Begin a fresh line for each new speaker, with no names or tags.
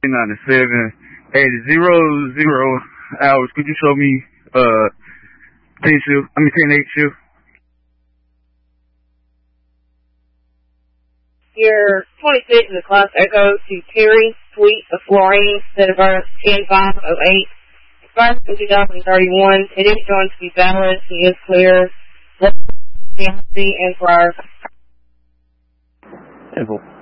97 at 00 hours. Could you show me 10-8 shift?
Your 26 is a Class Echo to Terry Sweet of Florine, set of birth 10-5-08. Expired in 2031. It is going to be valid. He is clear. And for our
Info.